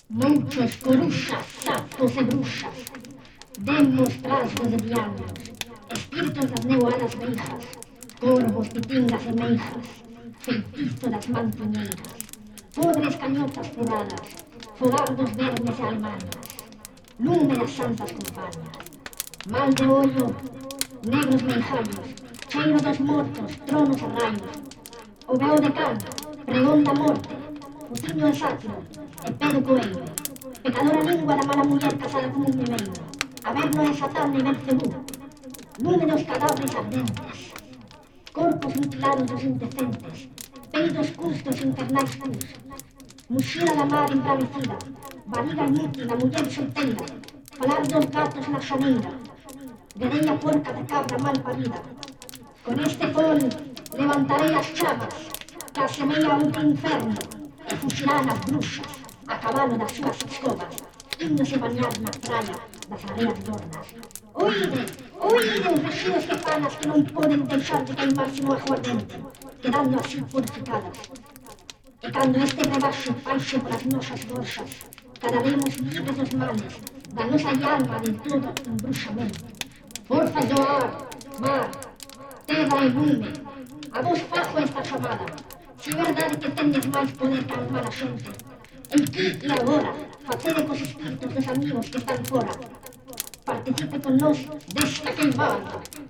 Monchos, corujas, sapos e bruxas, demos, trasgos e diablos, espíritos das neuadas beijas, corvos, pitingas e meijas, feitizo das mantiñeiras, podres cañotas furadas, fogardos vermes e almanas, lume das santas compañas, mal de ollo, negros meijallos, cheiro dos mortos, tronos e raios, o veo de can, pregón da morte, fuciño e sátiro, e pedo coelho, pecadora lingua da mala muller casada con un neveiro, Averno e Satán e Belcebú, lume dos cadáveres ardentes, corpos mutilados dos indecentes, peidos custos infernais cus, muxida da mar embravecida, barriga inútil da muller solteira, falar dos gatos na xaneira, guereia porca da cabra mal parida. Con este pol levantarei as chamas, que asemella un inferno, e fuxirán as bruxas, a cabalo das súas escobas, índose bañar na praia das areas gordas. Oide, oide os vestidos que panas que non poden deixar de queimarse no aguardente, quedando así purificadas. E cando este rebaixo paixe polas nosas gorxas, quedaremos libres dos males, da nosa alma de todo embruxamento. Forzas do ar, mar, terra e lume, a vos fajo esta chamada, se é verdade que tendes máis poder que almar a xente. En ti e agora, facede cos espíritos dos amigos que están fora. Participe con nós desta queimada.